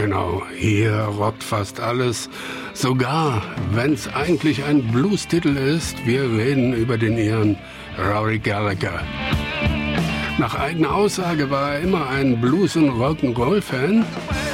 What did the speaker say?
Genau, hier rockt fast alles, sogar wenn's eigentlich ein Blues-Titel ist. Wir reden über den Iren Rory Gallagher. Nach eigener Aussage war er immer ein Blues- und Rock'n'Roll-Fan.